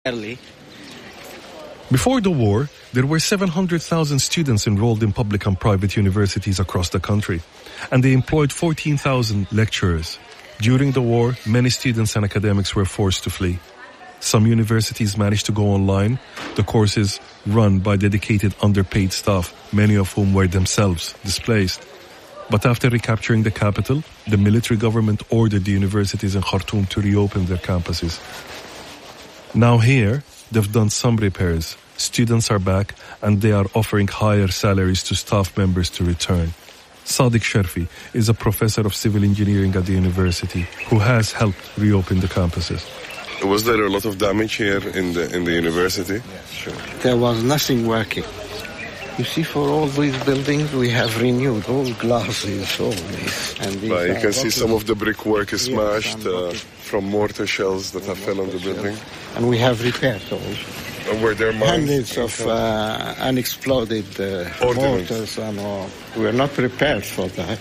early. Before the war, there were 700,000 students enrolled in public and private universities across the country, and they employed 14,000 lecturers. During the war, many students and academics were forced to flee. Some universities managed to go online, the courses run by dedicated underpaid staff, many of whom were themselves displaced. But after recapturing the capital, the military government ordered the universities in Khartoum to reopen their campuses. Now here, they've done some repairs. Students are back and they are offering higher salaries to staff members to return. Sadiq Sharfi is a professor of civil engineering at the university who has helped reopen the campuses. Was there a lot of damage here in the university? Yes, sure. There was nothing working. You see, for all these buildings, we have renewed all glasses, all these. And these you can see some of the brickwork is smashed from mortar shells that have fell on the building. And we have repaired also. And were there hundreds of unexploded mortars and all. We were not prepared for that.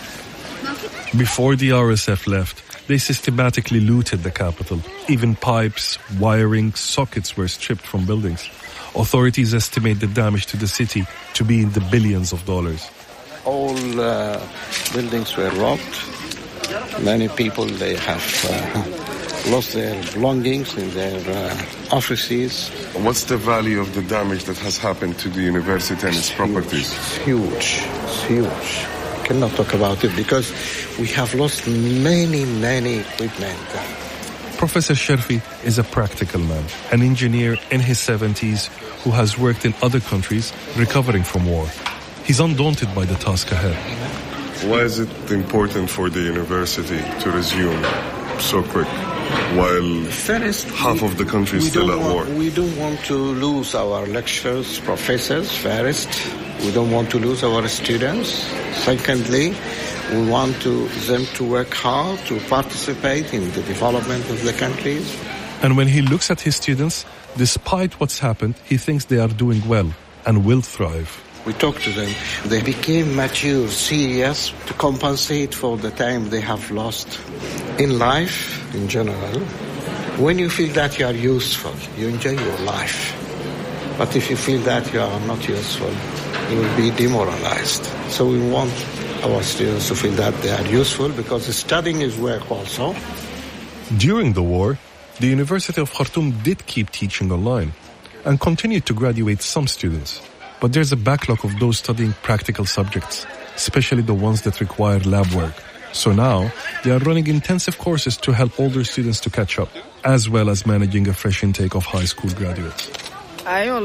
Before the RSF left, they systematically looted the capital. Even pipes, wiring, sockets were stripped from buildings. Authorities estimate the damage to the city to be in the billions of dollars. All buildings were robbed. Many people, they have lost their belongings in their offices. What's the value of the damage that has happened to the university and its properties? It's huge. It's huge. I cannot talk about it because we have lost many equipment. Professor Sharfi is a practical man, an engineer in his 70s who has worked in other countries recovering from war. He's undaunted by the task ahead. Why is it important for the university to resume so quick while half of the country is still at war? We don't want to lose our lecturers, professors, first. We don't want to lose our students. Secondly, we want them to work hard to participate in the development of the countries. And when he looks at his students, despite what's happened, he thinks they are doing well and will thrive. We talked to them. They became mature, serious, to compensate for the time they have lost. In life, in general, when you feel that you are useful, you enjoy your life. But if you feel that you are not useful, you will be demoralized. So we want our students to feel that they are useful because studying is work also. During the war, the University of Khartoum did keep teaching online and continued to graduate some students. But there's a backlog of those studying practical subjects, especially the ones that require lab work. So now, they are running intensive courses to help older students to catch up, as well as managing a fresh intake of high school graduates. I'm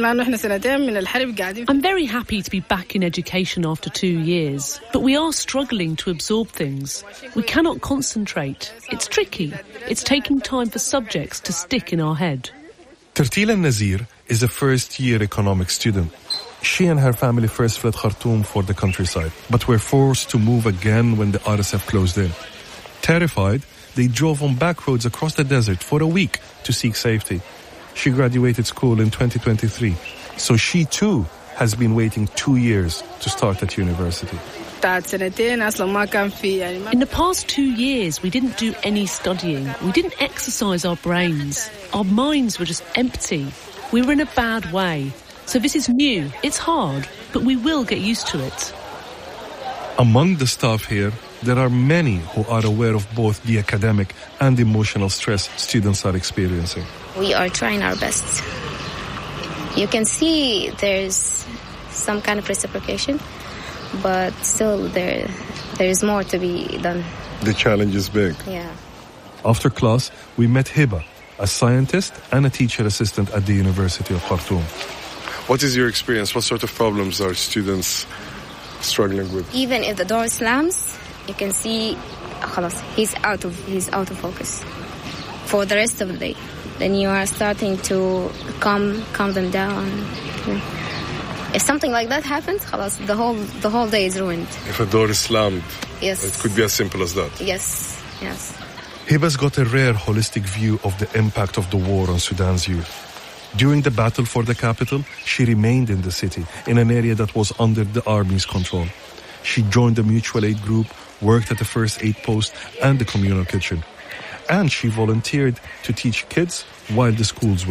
very happy to be back in education after 2 years, but we are struggling to absorb things. We cannot concentrate. It's tricky. It's taking time for subjects to stick in our head. Tertila Nazir is a first-year economics student. She and her family first fled Khartoum for the countryside, but were forced to move again when the RSF closed in. Terrified, they drove on back roads across the desert for a week to seek safety. She graduated school in 2023, so she too has been waiting 2 years to start at university. In the past 2 years, we didn't do any studying. We didn't exercise our brains. Our minds were just empty. We were in a bad way. So this is new. It's hard, but we will get used to it. Among the staff here, there are many who are aware of both the academic and emotional stress students are experiencing. We are trying our best. You can see there's some kind of reciprocation, but still there is more to be done. The challenge is big. Yeah. After class, we met Hiba, a scientist and a teacher assistant at the University of Khartoum. What is your experience? What sort of problems are students struggling with? Even if the door slams, you can see he's out of focus for the rest of the day. Then you are starting to calm them down. If something like that happens, the whole day is ruined. If a door is slammed, yes, it could be as simple as that. Yes. Hiba's got a rare holistic view of the impact of the war on Sudan's youth. During the battle for the capital, she remained in the city, in an area that was under the army's control. She joined the mutual aid group, worked at the first aid post and the communal kitchen. and she volunteered to teach kids while the schools were